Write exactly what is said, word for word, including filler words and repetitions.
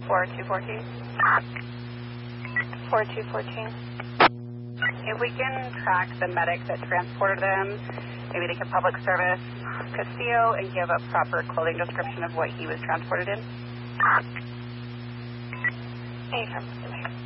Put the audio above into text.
four two fourteen. four two fourteen. If we can track the medic that transported them, maybe they can public service Castillo and give a proper clothing description of what he was transported in. Anytime.